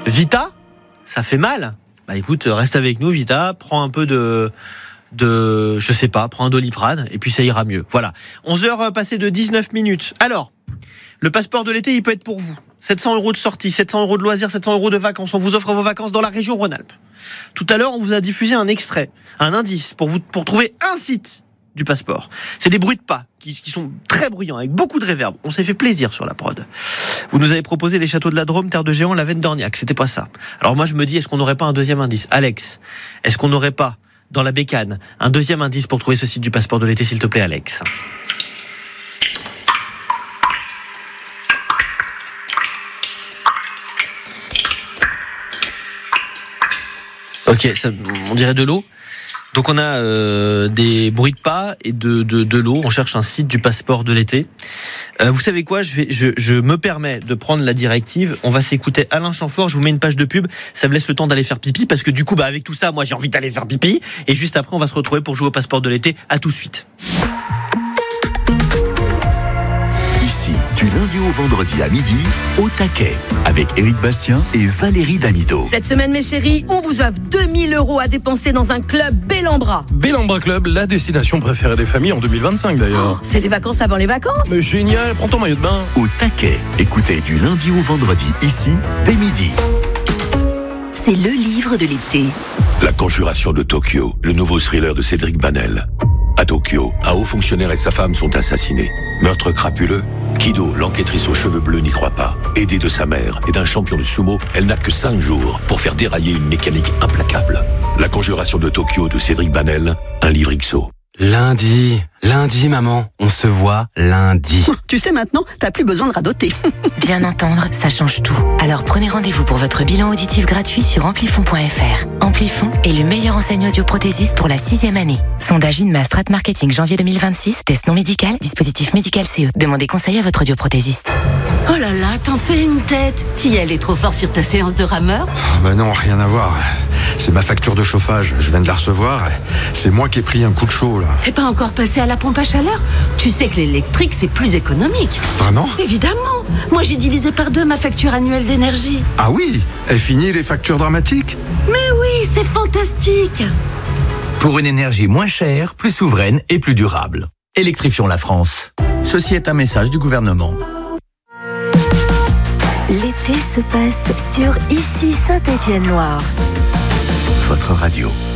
Vita, ça fait mal. Bah écoute, reste avec nous Vita, prends un peu je sais pas, prends un Doliprane et puis ça ira mieux. Voilà. 11h passées de 19 minutes. Alors, le passeport de l'été, il peut être pour vous. 700 € de sortie, 700 € de loisirs, 700 € de vacances. On vous offre vos vacances dans la région Rhône-Alpes. Tout à l'heure, on vous a diffusé un extrait, un indice pour trouver un site du passeport. C'est des bruits de pas qui sont très bruyants, avec beaucoup de réverb. On s'est fait plaisir sur la prod. Vous nous avez proposé les châteaux de la Drôme, Terre de Géant, la Veine d'Orniac. C'était pas ça. Alors moi, je me dis, est-ce qu'on n'aurait pas un deuxième indice? Alex, est-ce qu'on n'aurait pas, dans la bécane, un deuxième indice pour trouver ce site du passeport de l'été, s'il te plaît, Alex? Ok, ça, on dirait de l'eau. Donc on a des bruits de pas et de l'eau. On cherche un site du passeport de l'été. Vous savez quoi, je me permets de prendre la directive. On va s'écouter Alain Chamfort. Je vous mets une page de pub. Ça me laisse le temps d'aller faire pipi parce que du coup, avec tout ça, moi j'ai envie d'aller faire pipi. Et juste après, on va se retrouver pour jouer au passeport de l'été. À tout de suite. Ici, du lundi au vendredi à midi, au taquet, avec Éric Bastien et Valérie Damido. Cette semaine, mes chéris, on vous offre 2000 € à dépenser dans un club Bellambra. Bellambra Club, la destination préférée des familles en 2025 d'ailleurs. C'est les vacances avant les vacances. Mais génial, prends ton maillot de bain. Au taquet, écoutez du lundi au vendredi, ici, dès midi. C'est le livre de l'été. La Conjuration de Tokyo, le nouveau thriller de Cédric Banel. À Tokyo, un haut fonctionnaire et sa femme sont assassinés. Meurtre crapuleux. Kido, l'enquêtrice aux cheveux bleus, n'y croit pas. Aidée de sa mère et d'un champion de sumo, elle n'a que 5 jours pour faire dérailler une mécanique implacable. La Conjuration de Tokyo de Cédric Banel, un livre XO. Lundi, maman, on se voit lundi. Tu sais maintenant, t'as plus besoin de radoter. Bien entendre, ça change tout. Alors prenez rendez-vous pour votre bilan auditif gratuit sur amplifon.fr. Amplifon est le meilleur enseigne audioprothésiste pour la 6e année. Sondage INMA Strat Marketing janvier 2026, test non médical, dispositif médical CE. Demandez conseil à votre audioprothésiste. Oh là là, t'en fais une tête. T'y allais trop fort sur ta séance de rameur? Bah non, rien à voir. C'est ma facture de chauffage, je viens de la recevoir. C'est moi qui ai pris un coup de chaud là. T'es pas encore passé à la pompe à chaleur? Tu sais que l'électrique c'est plus économique. Vraiment? Évidemment. Moi j'ai divisé par 2 ma facture annuelle d'énergie. Ah oui? Est fini les factures dramatiques? Mais oui, c'est fantastique. Pour une énergie moins chère, plus souveraine et plus durable. Électrifions la France. Ceci est un message du gouvernement. L'été se passe sur Ici Saint-Étienne-Loire. Votre radio.